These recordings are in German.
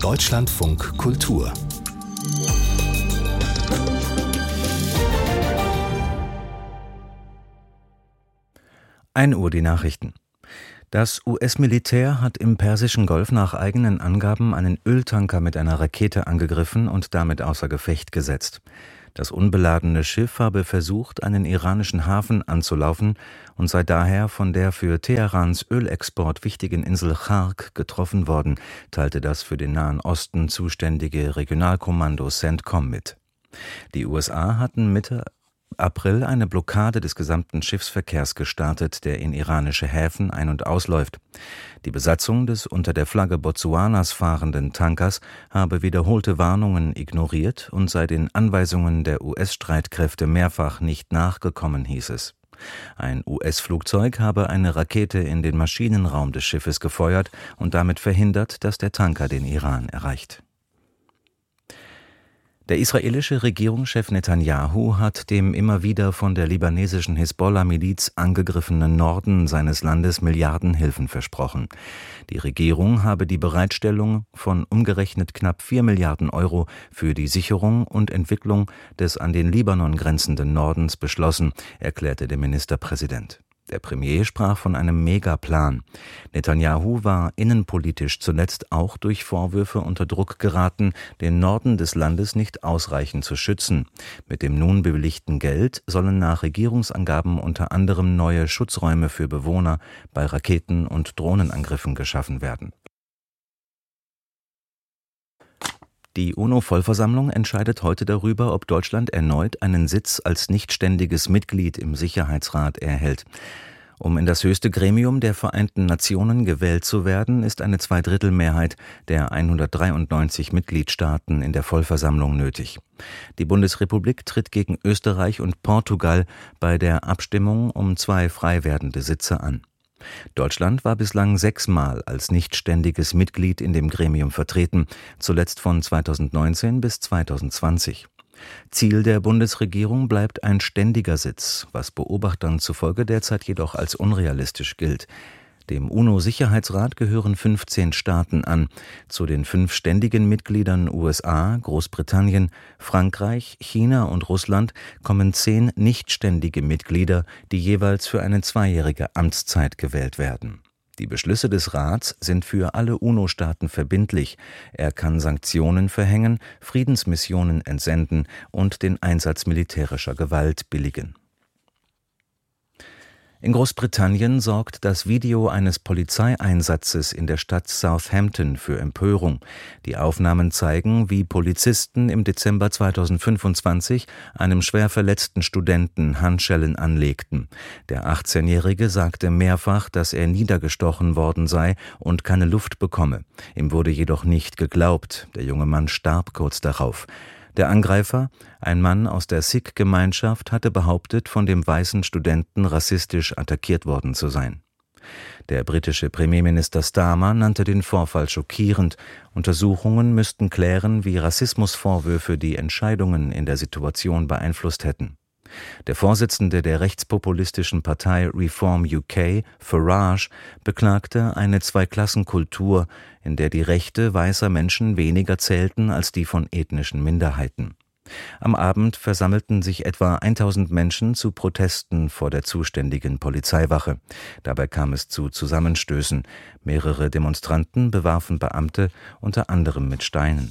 Deutschlandfunk Kultur. 1 Uhr die Nachrichten. Das US-Militär hat im Persischen Golf nach eigenen Angaben einen Öltanker mit einer Rakete angegriffen und damit außer Gefecht gesetzt. Das unbeladene Schiff habe versucht, einen iranischen Hafen anzulaufen und sei daher von der für Teherans Ölexport wichtigen Insel Chark getroffen worden, teilte das für den Nahen Osten zuständige Regionalkommando CENTCOM mit. Die USA hatten Mitte April eine Blockade des gesamten Schiffsverkehrs gestartet, der in iranische Häfen ein- und ausläuft. Die Besatzung des unter der Flagge Botswanas fahrenden Tankers habe wiederholte Warnungen ignoriert und sei den Anweisungen der US-Streitkräfte mehrfach nicht nachgekommen, hieß es. Ein US-Flugzeug habe eine Rakete in den Maschinenraum des Schiffes gefeuert und damit verhindert, dass der Tanker den Iran erreicht. Der israelische Regierungschef Netanyahu hat dem immer wieder von der libanesischen Hisbollah-Miliz angegriffenen Norden seines Landes Milliardenhilfen versprochen. Die Regierung habe die Bereitstellung von umgerechnet knapp 4 Milliarden Euro für die Sicherung und Entwicklung des an den Libanon grenzenden Nordens beschlossen, erklärte der Ministerpräsident. Der Premier sprach von einem Megaplan. Netanyahu war innenpolitisch zuletzt auch durch Vorwürfe unter Druck geraten, den Norden des Landes nicht ausreichend zu schützen. Mit dem nun bewilligten Geld sollen nach Regierungsangaben unter anderem neue Schutzräume für Bewohner bei Raketen- und Drohnenangriffen geschaffen werden. Die UNO-Vollversammlung entscheidet heute darüber, ob Deutschland erneut einen Sitz als nichtständiges Mitglied im Sicherheitsrat erhält. Um in das höchste Gremium der Vereinten Nationen gewählt zu werden, ist eine Zweidrittelmehrheit der 193 Mitgliedstaaten in der Vollversammlung nötig. Die Bundesrepublik tritt gegen Österreich und Portugal bei der Abstimmung um 2 frei werdende Sitze an. Deutschland war bislang 6-mal als nichtständiges Mitglied in dem Gremium vertreten, zuletzt von 2019 bis 2020. Ziel der Bundesregierung bleibt ein ständiger Sitz, was Beobachtern zufolge derzeit jedoch als unrealistisch gilt. Dem UNO-Sicherheitsrat gehören 15 Staaten an. Zu den 5 ständigen Mitgliedern USA, Großbritannien, Frankreich, China und Russland kommen 10 nichtständige Mitglieder, die jeweils für eine 2-jährige Amtszeit gewählt werden. Die Beschlüsse des Rats sind für alle UNO-Staaten verbindlich. Er kann Sanktionen verhängen, Friedensmissionen entsenden und den Einsatz militärischer Gewalt billigen. In Großbritannien sorgt das Video eines Polizeieinsatzes in der Stadt Southampton für Empörung. Die Aufnahmen zeigen, wie Polizisten im Dezember 2025 einem schwer verletzten Studenten Handschellen anlegten. Der 18-Jährige sagte mehrfach, dass er niedergestochen worden sei und keine Luft bekomme. Ihm wurde jedoch nicht geglaubt. Der junge Mann starb kurz darauf. Der Angreifer, ein Mann aus der Sikh-Gemeinschaft, hatte behauptet, von dem weißen Studenten rassistisch attackiert worden zu sein. Der britische Premierminister Starmer nannte den Vorfall schockierend. Untersuchungen müssten klären, wie Rassismusvorwürfe die Entscheidungen in der Situation beeinflusst hätten. Der Vorsitzende der rechtspopulistischen Partei Reform UK, Farage, beklagte eine Zweiklassenkultur, in der die Rechte weißer Menschen weniger zählten als die von ethnischen Minderheiten. Am Abend versammelten sich etwa 1000 Menschen zu Protesten vor der zuständigen Polizeiwache. Dabei kam es zu Zusammenstößen. Mehrere Demonstranten bewarfen Beamte, unter anderem mit Steinen.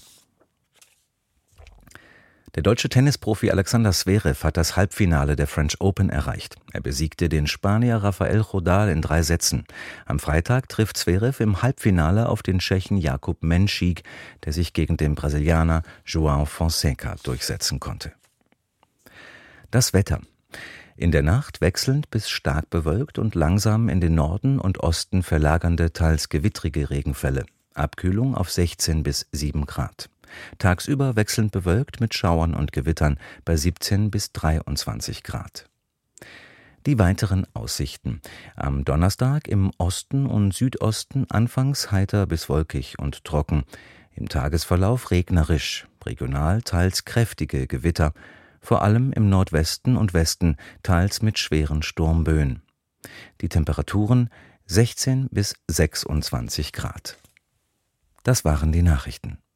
Der deutsche Tennisprofi Alexander Zverev hat das Halbfinale der French Open erreicht. Er besiegte den Spanier Rafael Nadal in 3 Sätzen. Am Freitag trifft Zverev im Halbfinale auf den Tschechen Jakub Menšík, der sich gegen den Brasilianer João Fonseca durchsetzen konnte. Das Wetter. In der Nacht wechselnd bis stark bewölkt und langsam in den Norden und Osten verlagernde, teils gewittrige Regenfälle. Abkühlung auf 16 bis 7 Grad. Tagsüber wechselnd bewölkt mit Schauern und Gewittern bei 17 bis 23 Grad. Die weiteren Aussichten. Am Donnerstag im Osten und Südosten anfangs heiter bis wolkig und trocken. Im Tagesverlauf regnerisch, regional teils kräftige Gewitter, vor allem im Nordwesten und Westen teils mit schweren Sturmböen. Die Temperaturen 16 bis 26 Grad. Das waren die Nachrichten.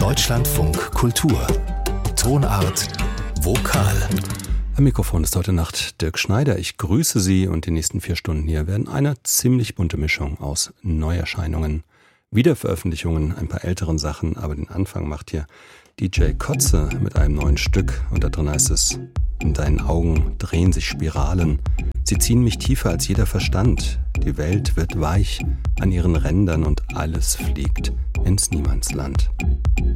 Deutschlandfunk Kultur. Tonart Vokal. Am Mikrofon ist heute Nacht Dirk Schneider. Ich grüße Sie und die nächsten 4 Stunden hier werden eine ziemlich bunte Mischung aus Neuerscheinungen, Wiederveröffentlichungen, ein paar älteren Sachen, aber den Anfang macht hier DJ Kotze mit einem neuen Stück und da drin heißt es: In deinen Augen drehen sich Spiralen, sie ziehen mich tiefer als jeder Verstand, die Welt wird weich an ihren Rändern und alles fliegt ins Niemandsland.